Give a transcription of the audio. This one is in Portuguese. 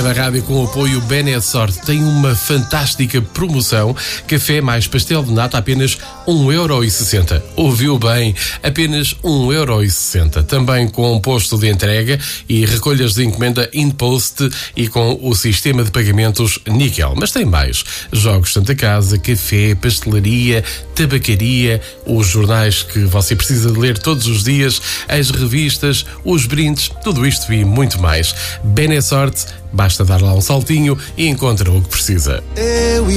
Manhã da Rádio com o apoio Benessorte tem uma fantástica promoção. Café mais pastel de nata a apenas 1,60€. Ouviu bem? Apenas 1,60€. Também com posto de entrega e recolhas de encomenda InPost e com o sistema de pagamentos Níquel. Mas tem mais. Jogos Santa Casa, café, pastelaria, tabacaria, os jornais que você precisa de ler todos os dias, as revistas, os brindes, tudo isto e muito mais. Benessorte, basta dar lá um saltinho e encontra o que precisa.